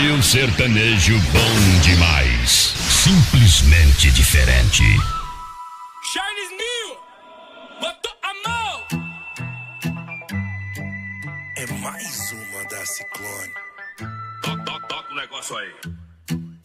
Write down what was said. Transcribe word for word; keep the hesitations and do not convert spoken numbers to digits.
E um sertanejo bom demais. Simplesmente diferente. Charles Mil, botou a mão. É mais uma da Ciclone. Toca, toca, toca o negócio aí.